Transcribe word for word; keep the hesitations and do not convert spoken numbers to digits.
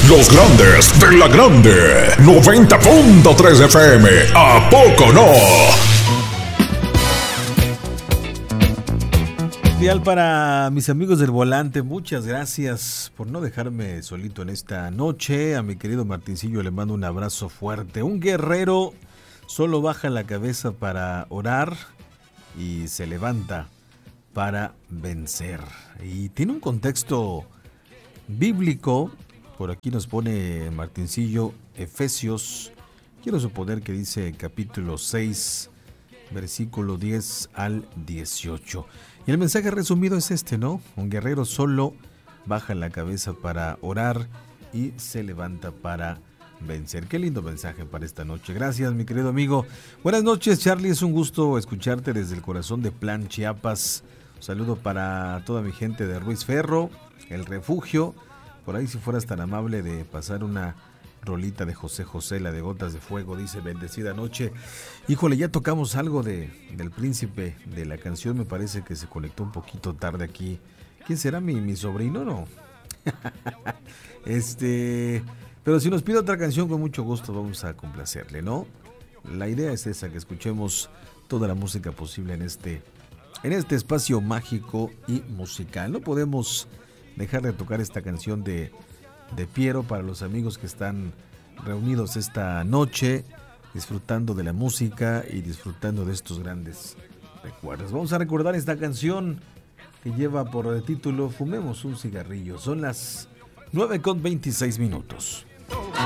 Los grandes de la grande. noventa punto tres F M. ¿A poco no? Ideal para mis amigos del volante, muchas gracias por no dejarme solito en esta noche. A mi querido Martincillo le mando un abrazo fuerte. Un guerrero solo baja la cabeza para orar y se levanta para vencer. Y tiene un contexto bíblico. Por aquí nos pone Martincillo Efesios, quiero suponer que dice capítulo seis, versículo diez al dieciocho. Y el mensaje resumido es este, ¿no? Un guerrero solo baja la cabeza para orar y se levanta para vencer. Qué lindo mensaje para esta noche. Gracias, mi querido amigo. Buenas noches, Charlie. Es un gusto escucharte desde el corazón de Plan Chiapas. Un saludo para toda mi gente de Ruiz Ferro, El Refugio. Por ahí, si fueras tan amable de pasar una rolita de José José, la de Gotas de Fuego, dice bendecida noche. Híjole, ya tocamos algo de del príncipe de la canción, me parece que se conectó un poquito tarde aquí. ¿Quién será mi, mi sobrino? No. este, pero si nos pide otra canción, con mucho gusto vamos a complacerle, ¿no? La idea es esa, que escuchemos toda la música posible en este, en este espacio mágico y musical. No podemos dejar de tocar esta canción de, de Piero para los amigos que están reunidos esta noche, disfrutando de la música y disfrutando de estos grandes recuerdos. Vamos a recordar esta canción que lleva por título Fumemos un cigarrillo. Son las nueve con veintiséis minutos.